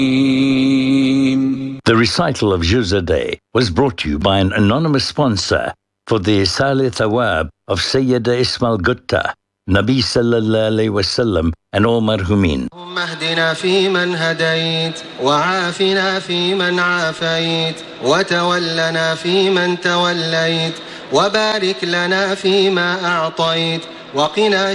The recital of Juz a Day was brought to you by an anonymous sponsor for the Isal Thawab of Sayyida Ismail Gutta, Nabi Sallallahu Alaihi Wasallam and all marhumin. اهدنا فيمن هديت وعافنا فيمن عافيت وتولنا فيمن توليت وبارك لنا فيما أعطيت وقنا